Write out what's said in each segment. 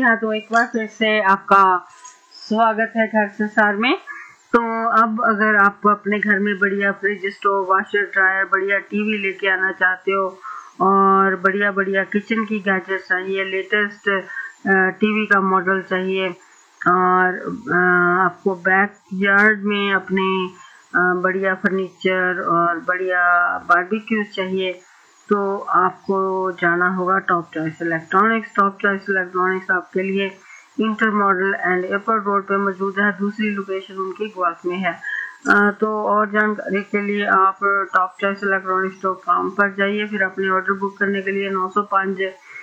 हाँ, तो एक बार फिर से आपका स्वागत है घर संसार में। तो अब अगर आप अपने घर में बढ़िया फ्रिज, स्टोव, वाशर, ड्रायर, बढ़िया टीवी लेके आना चाहते हो और बढ़िया बढ़िया किचन की गैजेट चाहिए, लेटेस्ट टीवी का मॉडल चाहिए और आपको बैक यार्ड में अपने बढ़िया फर्नीचर और बढ़िया बारबेक्यूज चाहिए, तो आपको जाना होगा top choice electronics. Top choice electronics आपके लिए inter model and airport road पे मौजूद है। दूसरी लोकेशन उनकी ग्वाल्फ में है। तो और जानकारी के लिए आप टॉप चॉइस electronics.com पर जाइए। फिर अपनी ऑर्डर बुक करने के लिए 905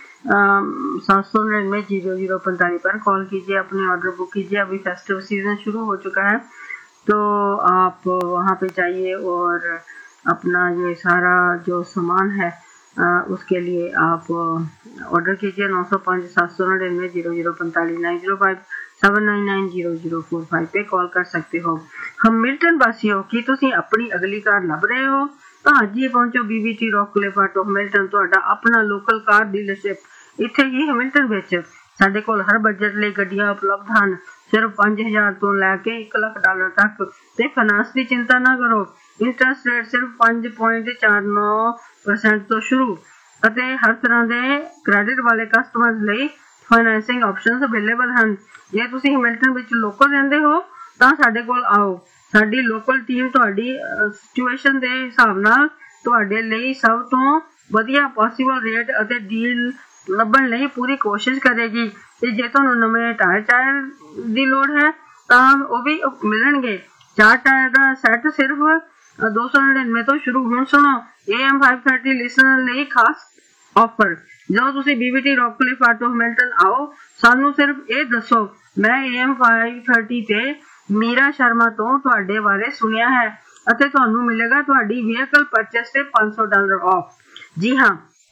799 पर कॉल कीजिए, अपनी ऑर्डर बुक कीजिए। अभी फेस्टिव सीजन शुरू हो चुका है, तो आप वहाँ पे जाइए और अपना ये सारा जो सामान है उसके लिए आप ऑर्डर कीजिए। 905 799 0045 905 799 0045 पे कॉल कर सकते हो। हम मिल्टन वासी हो कि ਤੁਸੀਂ ਆਪਣੀ ਅਗਲੀ ਕਾਰ ਲੱਭ ਰਹੇ ਹੋ ਤਾਂ ਅੱਜ ਹੀ ਪਹੁੰਚੋ BBT ਰੌਕਕਲਿਫ ਆਟੋ ਮਿਲਟਨ, ਤੁਹਾਡਾ ਆਪਣਾ ਲੋਕਲ ਕਾਰ ਡੀਲਰਸ਼ਿਪ ਇੱਥੇ ਹੀ ਮਿਲਟਨ ਵਿੱਚ। ਸਾਡੇ ਕੋਲ ਹਰ ਬਜਟ ਲਈ ਗੱਡੀਆਂ ਉਪਲਬਧ ਹਨ, ਸਿਰਫ 5000 ਤੋਂ ਲੈ ਕੇ $1 ਲੱਖ ਤੱਕ, ਤੇ ਫਾਈਨਾਂਸ ਦੀ ਚਿੰਤਾ ਨਾ ਕਰੋ। ਇੰਟਰਸਟ ਰੇਟ ਸਿਰਫ 5.49% ਤੋਂ ਸ਼ੁਰੂ ਅਤੇ ਹਰ ਤਰ੍ਹਾਂ ਦੇ ਕ੍ਰੈਡਿਟ ਵਾਲੇ ਕਸਟਮਰਸ ਲਈ ਫਾਈਨੈਂਸਿੰਗ ਆਪਸ਼ਨਸ ਅਵੇਲੇਬਲ ਹਨ। ਜੇ ਤੁਸੀਂ ਮਿਲਟਨ ਵਿੱਚ ਲੋਕਲ ਰਹਿੰਦੇ ਹੋ ਤਾਂ ਸਾਡੇ ਕੋਲ ਆਓ। ਸਾਡੀ ਲੋਕਲ ਟੀਮ ਤੁਹਾਡੀ ਸਿਚੁਏਸ਼ਨ ਦੇ ਹਿਸਾਬ ਨਾਲ ਤੁਹਾਡੇ ਲਈ ਸਭ ਤੋਂ ਵਧੀਆ ਪੋਸੀਬਲ ਰੇਟ ਅਤੇ ਡੀਲ ਲੱਭਣ ਲਈ ਪੂਰੀ ਕੋਸ਼ਿਸ਼ ਕਰੇਗੀ। ਤੇ ਜੇ ਤੁਹਾਨੂੰ ਨਵੇਂ ਟਾਇਰ ਦੀ ਲੋੜ ਹੈ ਤਾਂ ਉਹ ਵੀ ਮਿਲਣਗੇ। 4 ਟਾਇਰ ਦਾ ਸੈੱਟ ਸਿਰਫ 299 ਤੋਂ ਸ਼ੁਰੂ। ਹੁਣ ਸੁਣੋ AM 530 ਲਿਸਨਰ ਲਈ ਖਾਸ ਆਫਰ। ਜਦੋਂ ਤੁਸੀਂ BBT ਰੌਕਕਲਿਫ ਆਟੋ ਮਿਲਟਨ ਆਓ, ਸਾਨੂੰ ਸਿਰਫ ਇਹ ਦੱਸੋ ਮੈਂ AM 530 ਤੇ ਮੀਰਾ ਸ਼ਰਮਾ ਤੋਂ ਤੁਹਾਡੇ ਬਾਰੇ ਸੁਣਿਆ ਹੈ ਅਤੇ ਤੁਹਾਨੂੰ ਮਿਲੇਗਾ ਤੁਹਾਡੀ ਵਹੀਕਲ ਪਰਚੇਸ ਤੇ $500 ਆਫ। ਜੀ ਹਾਂ,